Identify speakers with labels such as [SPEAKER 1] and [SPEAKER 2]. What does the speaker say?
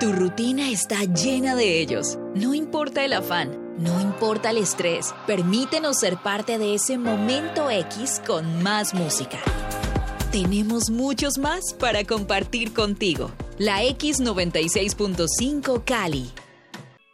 [SPEAKER 1] Tu rutina está llena de ellos. No importa el afán, no importa el estrés. Permítenos ser parte de ese momento X con más música. Tenemos muchos más para compartir contigo. La X96.5 Cali,